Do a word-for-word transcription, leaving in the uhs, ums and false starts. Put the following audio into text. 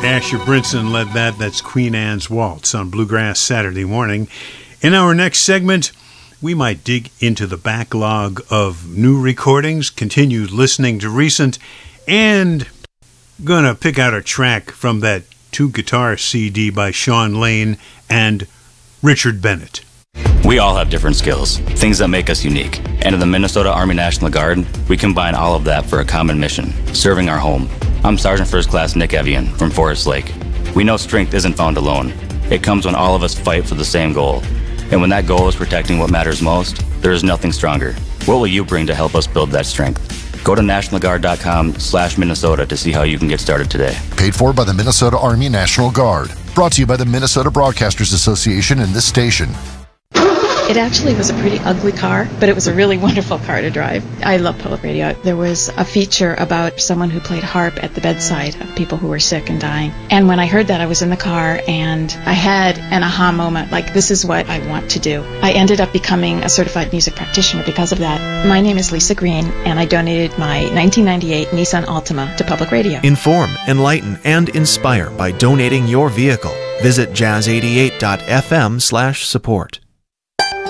Asher Brinson led that. That's Queen Anne's Waltz on Bluegrass Saturday Morning. In our next segment, we might dig into the backlog of new recordings, continue listening to recent, and gonna pick out a track from that two-guitar C D by Sean Lane and Richard Bennett. We all have different skills, things that make us unique. And in the Minnesota Army National Guard, we combine all of that for a common mission, serving our home. I'm Sergeant First Class Nick Evian from Forest Lake. We know strength isn't found alone. It comes when all of us fight for the same goal. And when that goal is protecting what matters most, there is nothing stronger. What will you bring to help us build that strength? Go to national guard dot com slash Minnesota to see how you can get started today. Paid for by the Minnesota Army National Guard. Brought to you by the Minnesota Broadcasters Association and this station. It actually was a pretty ugly car, but it was a really wonderful car to drive. I love public radio. There was a feature about someone who played harp at the bedside of people who were sick and dying. And when I heard that, I was in the car and I had an aha moment, like, this is what I want to do. I ended up becoming a certified music practitioner because of that. My name is Lisa Green, and I donated my nineteen ninety-eight Nissan Altima to public radio. Inform, enlighten, and inspire by donating your vehicle. Visit jazz eighty-eight dot f m slash support.